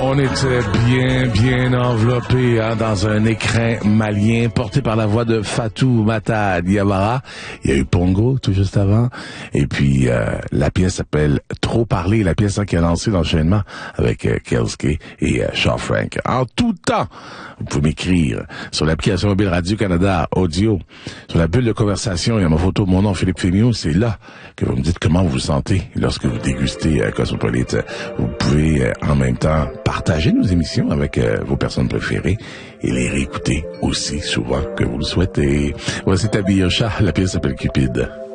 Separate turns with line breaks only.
On était bien enveloppé dans un écrin malien porté par la voix de Fatou Mata Diawara. Il y a eu Pongo tout juste avant. Et puis la pièce s'appelle Trop parler, la pièce qui a lancé l'enchaînement avec Kelske et Shaw Frank. En tout temps, vous pouvez m'écrire sur l'application mobile Radio-Canada Audio, sur la bulle de conversation. Il y a ma photo, mon nom Philippe Fémiot. C'est là que vous me dites comment vous vous sentez lorsque vous dégustez Cosmopolite. Vous pouvez en même temps partager nos émissions avec vos personnes préférées et les réécouter aussi souvent que vous le souhaitez. Voici Tabi Yosha, la pièce s'appelle Cupide.